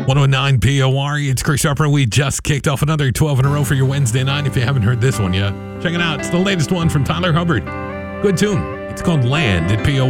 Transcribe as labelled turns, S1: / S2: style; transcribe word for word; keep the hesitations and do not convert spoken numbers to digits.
S1: one oh nine P O R, it's Chris Harper. We just kicked off another twelve in a row for your Wednesday night. If you haven't heard this one yet, check it out. It's the latest one from Tyler Hubbard. Good tune. It's called Land at P O R.